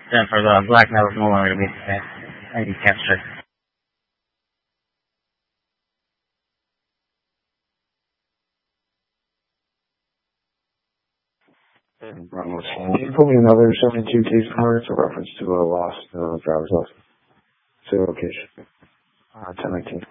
Then for the black metal, no longer to be captured. Can you put me another 72 case cards in reference to a lost driver's license? 0 location. 1019.